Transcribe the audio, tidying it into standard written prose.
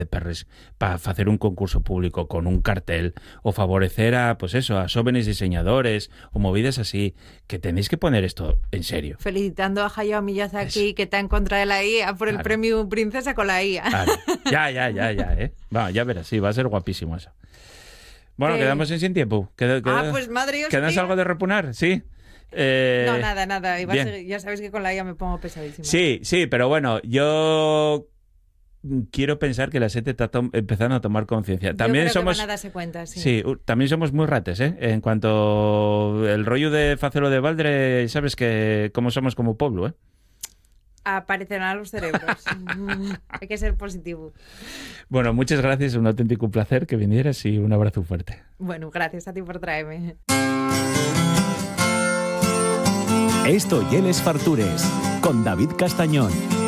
de perres para hacer un concurso público con un cartel o favorecer a, pues eso, a jóvenes diseñadores o movidas así, que tenéis que poner esto en serio. Felicitando a Hayao Miyazaki, que está en contra de la IA por el premio Princesa con la IA. Claro. Ya, Va, ya verás, sí, va a ser guapísimo eso. Bueno, quedamos sin tiempo. Pues madre Dios. ¿Quedas algo de repunar? Sí. No, nada. Ya sabes que con la IA me pongo pesadísima. Sí, pero bueno, yo quiero pensar que la gente está empezando a tomar conciencia. También creo somos, que van a darse cuenta, sí. Sí, también somos muy rates, ¿eh? En cuanto el rollo de facelo de Valdre, sabes que cómo somos como pueblo, ¿eh? Aparecerán los cerebros. Hay que ser positivo. Bueno, muchas gracias, un auténtico placer que vinieras y un abrazo fuerte. Bueno, gracias a ti por traerme. Esto y Les Fartures, con David Castañón.